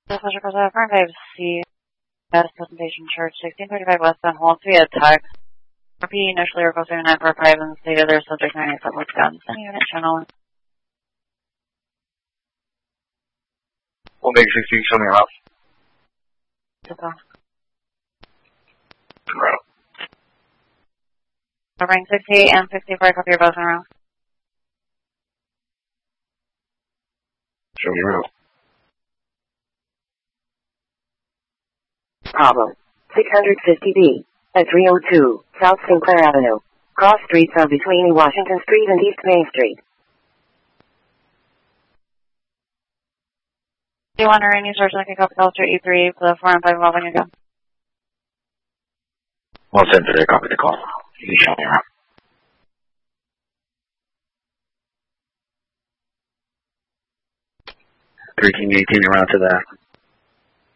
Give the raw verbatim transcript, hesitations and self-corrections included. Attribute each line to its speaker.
Speaker 1: This is Request five C S Presentation Church, sixteen thirty-five West End, Holmes via text. R P initially requesting nine four five and stated their subject nine eight seven with guns. Any unit channel.
Speaker 2: We'll make sixty, show me around. Right.
Speaker 1: Covering sixty-eight and sixty-four, copy your both around.
Speaker 2: Show me around.
Speaker 3: Problem. six fifty B. At three oh two, South Sinclair Avenue. Cross streets are between Washington Street and East Main Street.
Speaker 1: Do you want to any search like a copy call to E three for the four and five involving again?
Speaker 2: Well, send today, copy the call. You can show me around. thirteen eighteen around to the